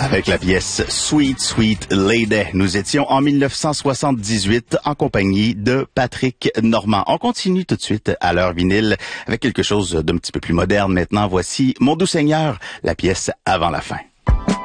Avec la pièce Sweet Sweet Lady, nous étions en 1978 en compagnie de Patrick Normand. On continue tout de suite à l'heure vinyle avec quelque chose d'un petit peu plus moderne maintenant. Voici Mon doux Seigneur, la pièce Avant la fin.